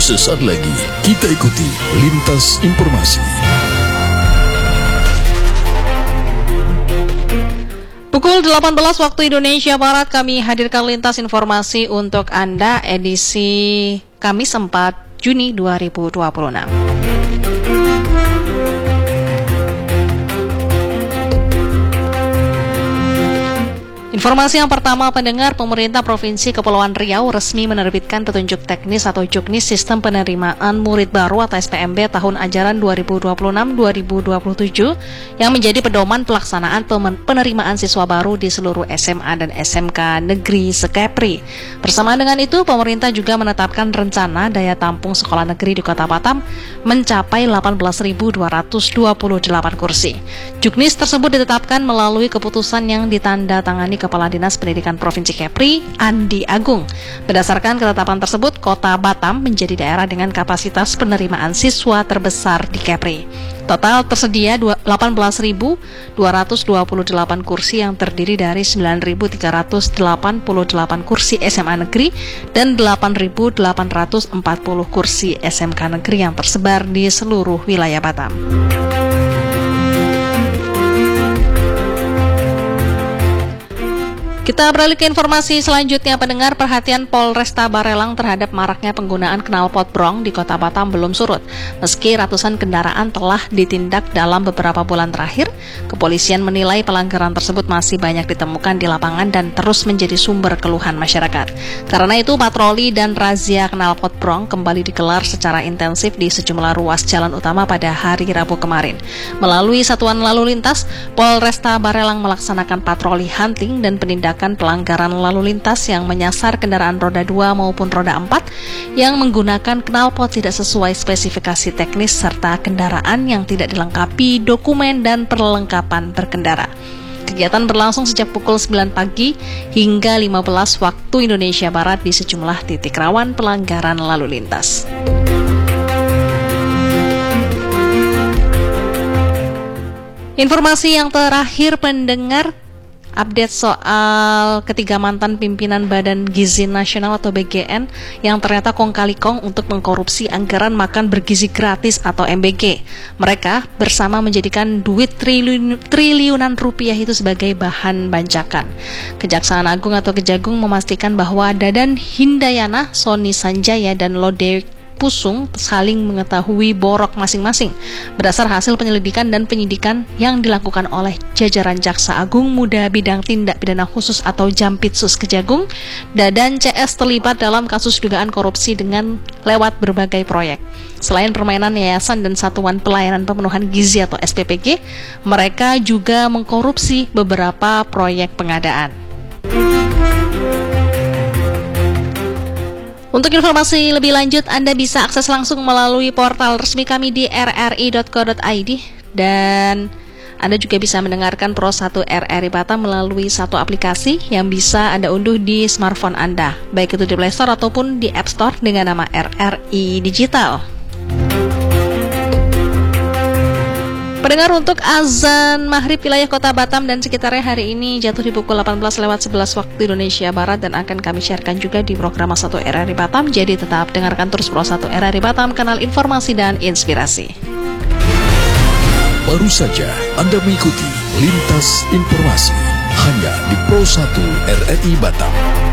Sesaat lagi kita ikuti Lintas Informasi. Pukul 18 waktu Indonesia Barat kami hadirkan Lintas Informasi untuk Anda edisi Kamis 4 Juni 2026. Informasi yang pertama, pendengar, pemerintah Provinsi Kepulauan Riau resmi menerbitkan petunjuk teknis atau juknis sistem penerimaan murid baru atau SPMB tahun ajaran 2026-2027 yang menjadi pedoman pelaksanaan penerimaan siswa baru di seluruh SMA dan SMK negeri se-Kepri. Bersamaan dengan itu, pemerintah juga menetapkan rencana daya tampung sekolah negeri di Kota Batam mencapai 18.228 kursi. Juknis tersebut ditetapkan melalui keputusan yang ditandatangani Kepala Dinas Pendidikan Provinsi Kepri, Andi Agung. Berdasarkan ketetapan tersebut, Kota Batam menjadi daerah dengan kapasitas penerimaan siswa terbesar di Kepri. Total tersedia 18.228 kursi yang terdiri dari 9.388 kursi SMA negeri dan 8.840 kursi SMK negeri yang tersebar di seluruh wilayah Batam. Kita beralih ke informasi selanjutnya, pendengar. Perhatian Polresta Barelang terhadap maraknya penggunaan knalpot brong di Kota Batam belum surut. Meski ratusan kendaraan telah ditindak dalam beberapa bulan terakhir, kepolisian menilai pelanggaran tersebut masih banyak ditemukan di lapangan dan terus menjadi sumber keluhan masyarakat. Karena itu, patroli dan razia knalpot brong kembali digelar secara intensif di sejumlah ruas jalan utama pada hari Rabu kemarin. Melalui Satuan Lalu Lintas, Polresta Barelang melaksanakan patroli hunting dan penindakan pelanggaran lalu lintas yang menyasar kendaraan roda 2 maupun roda 4 yang menggunakan knalpot tidak sesuai spesifikasi teknis serta kendaraan yang tidak dilengkapi dokumen dan perlengkapan berkendara. Kegiatan berlangsung sejak pukul 9 pagi hingga 15 waktu Indonesia Barat di sejumlah titik rawan pelanggaran lalu lintas. Informasi yang terakhir, pendengar, update soal ketiga mantan pimpinan Badan Gizi Nasional atau BGN yang ternyata kong kali kong untuk mengkorupsi anggaran makan bergizi gratis atau MBG. Mereka bersama menjadikan duit triliunan rupiah itu sebagai bahan bancakan. Kejaksaan Agung atau Kejagung memastikan bahwa Dadan Hindayana, Sony Sanjaya, dan Lode Pusung saling mengetahui borok masing-masing. Berdasar hasil penyelidikan dan penyidikan yang dilakukan oleh jajaran Jaksa Agung Muda Bidang Tindak Pidana Khusus atau Jampitsus Kejagung, Dadan CS terlibat dalam kasus dugaan korupsi dengan lewat berbagai proyek. Selain permainan yayasan dan Satuan Pelayanan Pemenuhan Gizi atau SPPG, mereka juga mengkorupsi beberapa proyek pengadaan. Untuk informasi lebih lanjut, Anda bisa akses langsung melalui portal resmi kami di rri.co.id, dan Anda juga bisa mendengarkan Pro 1 RRI Batam melalui satu aplikasi yang bisa Anda unduh di smartphone Anda, baik itu di Play Store ataupun di App Store dengan nama RRI Digital. Pendengar, untuk azan maghrib wilayah Kota Batam dan sekitarnya hari ini jatuh di pukul 18:11 waktu Indonesia Barat dan akan kami sharekan juga di program 1 RRI Batam. Jadi tetap dengarkan terus Pro 1 RRI Batam, kanal informasi dan inspirasi. Baru saja Anda mengikuti Lintas Informasi hanya di Pro 1 RRI Batam.